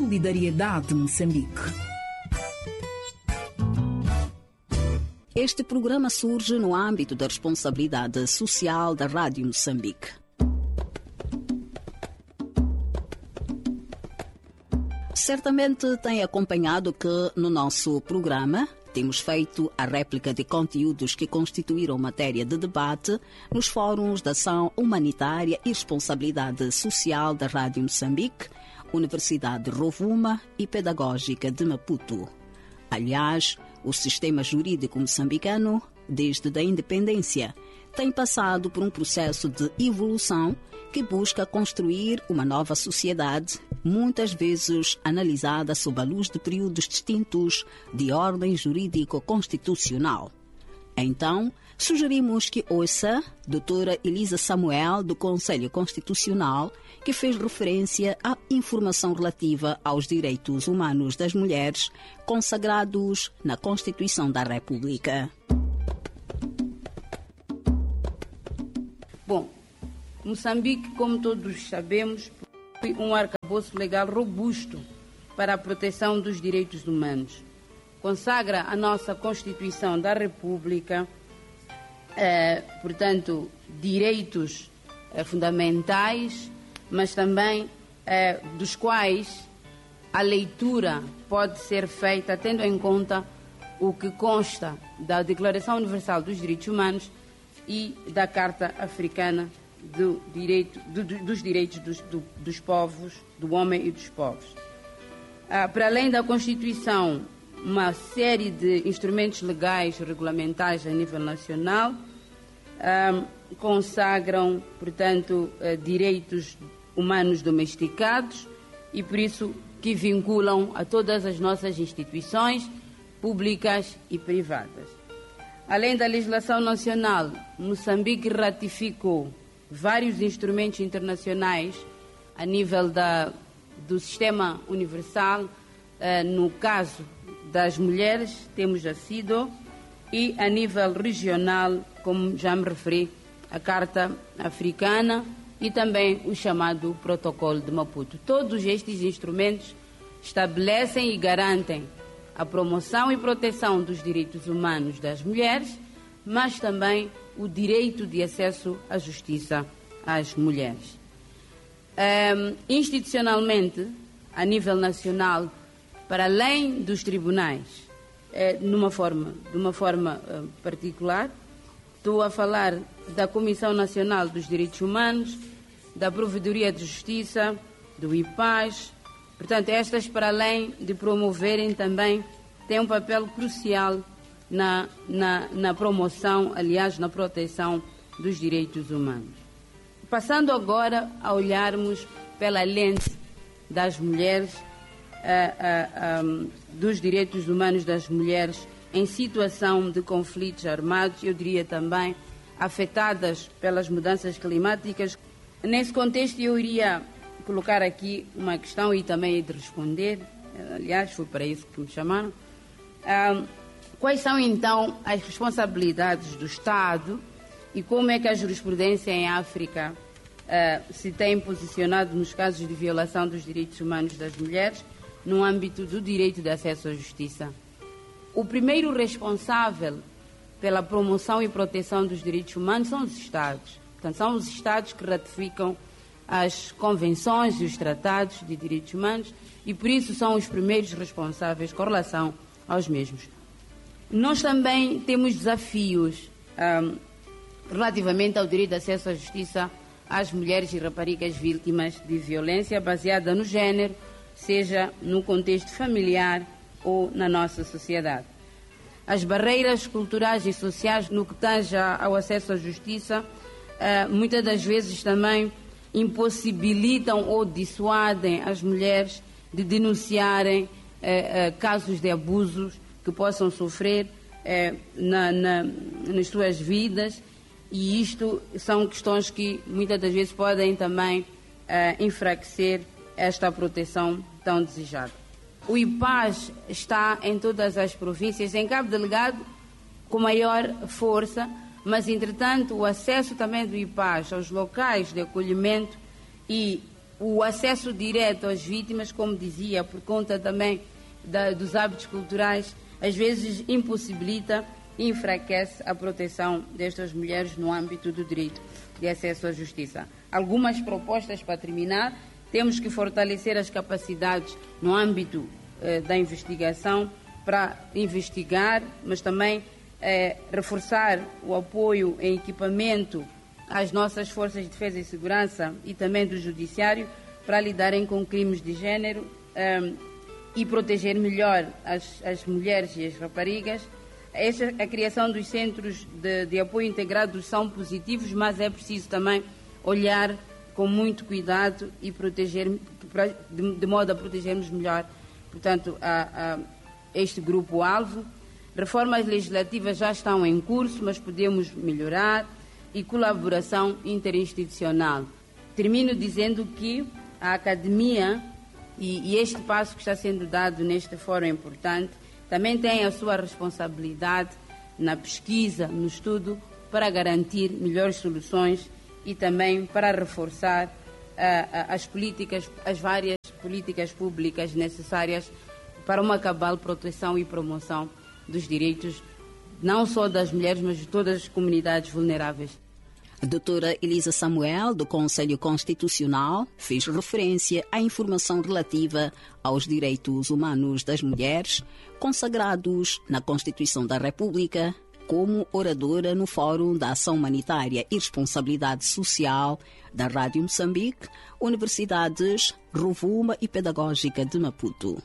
Solidariedade Moçambique. Este programa surge no âmbito da responsabilidade social da Rádio Moçambique. Certamente tem acompanhado que no nosso programa temos feito a réplica de conteúdos que constituíram matéria de debate nos fóruns da ação humanitária e responsabilidade social da Rádio Moçambique, Universidade Rovuma e Pedagógica de Maputo. Aliás, o sistema jurídico moçambicano, desde a independência, tem passado por um processo de evolução que busca construir uma nova sociedade, muitas vezes analisada sob a luz de períodos distintos de ordem jurídico-constitucional. Então, sugerimos que ouça a doutora Elisa Samuel, do Conselho Constitucional, que fez referência à informação relativa aos direitos humanos das mulheres consagrados na Constituição da República. Bom, Moçambique, como todos sabemos, possui um arcabouço legal robusto para a proteção dos direitos humanos. Consagra a nossa Constituição da República, portanto, direitos fundamentais, mas também dos quais a leitura pode ser feita tendo em conta o que consta da Declaração Universal dos Direitos Humanos e da Carta Africana dos Direitos dos Povos, do Homem e dos Povos. Para além da Constituição, uma série de instrumentos legais regulamentares a nível nacional consagram, portanto, direitos humanos domesticados e, por isso, que vinculam a todas as nossas instituições públicas e privadas. Além da legislação nacional, Moçambique ratificou vários instrumentos internacionais a nível do sistema universal. No caso das mulheres, temos a CIDO, e a nível regional, como já me referi, a Carta Africana e também o chamado Protocolo de Maputo. Todos estes instrumentos estabelecem e garantem a promoção e proteção dos direitos humanos das mulheres, mas também o direito de acesso à justiça às mulheres. Institucionalmente, a nível nacional, para além dos tribunais, de uma forma particular, estou a falar da Comissão Nacional dos Direitos Humanos, da Provedoria de Justiça, do IPAS. Portanto, estas, para além de promoverem também, têm um papel crucial na promoção, aliás, na proteção dos direitos humanos. Passando agora a olharmos pela lente das mulheres, dos direitos humanos das mulheres em situação de conflitos armados, eu diria também afetadas pelas mudanças climáticas. Nesse contexto, eu iria colocar aqui uma questão e também hei de responder, aliás, foi para isso que me chamaram. Quais são, então, as responsabilidades do Estado e como é que a jurisprudência em África se tem posicionado nos casos de violação dos direitos humanos das mulheres no âmbito do direito de acesso à justiça? O primeiro responsável pela promoção e proteção dos direitos humanos são os Estados. Portanto, são os Estados que ratificam as convenções e os tratados de direitos humanos e, por isso, são os primeiros responsáveis com relação aos mesmos. Nós também temos desafios relativamente ao direito de acesso à justiça às mulheres e raparigas vítimas de violência baseada no género, seja no contexto familiar ou na nossa sociedade. As barreiras culturais e sociais no que tange ao acesso à justiça muitas das vezes também impossibilitam ou dissuadem as mulheres de denunciarem casos de abusos que possam sofrer nas suas vidas, e isto são questões que muitas das vezes podem também enfraquecer esta proteção tão desejada. O IPAS está em todas as províncias, em Cabo Delgado com maior força, mas, entretanto, o acesso também do IPAS aos locais de acolhimento e o acesso direto às vítimas, como dizia, por conta também dos hábitos culturais, às vezes impossibilita e enfraquece a proteção destas mulheres no âmbito do direito de acesso à justiça. Algumas propostas para terminar: temos que fortalecer as capacidades no âmbito da investigação para investigar, mas também reforçar o apoio em equipamento às nossas forças de defesa e segurança e também do judiciário para lidarem com crimes de género e proteger melhor as mulheres e as raparigas. A criação dos centros de apoio integrado são positivos, mas é preciso também olhar com muito cuidado e proteger, de modo a protegermos melhor, portanto, este grupo-alvo. Reformas legislativas já estão em curso, mas podemos melhorar, e colaboração interinstitucional. Termino dizendo que a academia e este passo que está sendo dado neste fórum importante também tem a sua responsabilidade na pesquisa, no estudo, para garantir melhores soluções e também para reforçar as várias políticas públicas necessárias para uma cabal proteção e promoção dos direitos, não só das mulheres, mas de todas as comunidades vulneráveis. A doutora Elisa Samuel, do Conselho Constitucional, fez referência à informação relativa aos direitos humanos das mulheres, consagrados na Constituição da República, como oradora no Fórum da Ação Humanitária e Responsabilidade Social da Rádio Moçambique, Universidades Rovuma e Pedagógica de Maputo.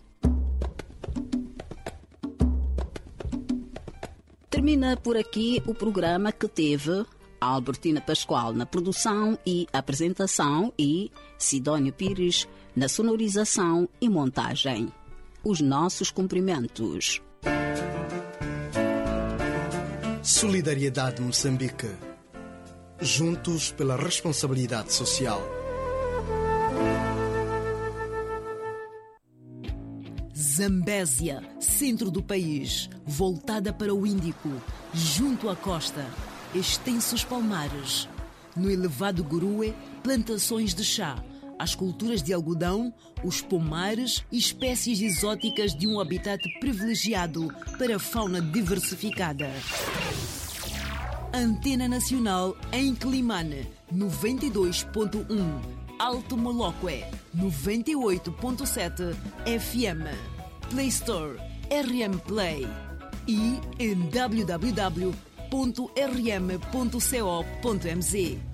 Termina por aqui o programa que teve Albertina Pascoal na produção e apresentação e Sidónio Pires na sonorização e montagem. Os nossos cumprimentos. Solidariedade Moçambique. Juntos pela responsabilidade social. Zambésia, centro do país, voltada para o Índico, junto à costa, extensos palmares. No elevado Gurue, plantações de chá, as culturas de algodão, os pomares e espécies exóticas de um habitat privilegiado para a fauna diversificada. Antena Nacional em Climane, 92.1. Alto Moloque, 98.7 FM. Play Store, RM Play. E em www.rm.co.mz.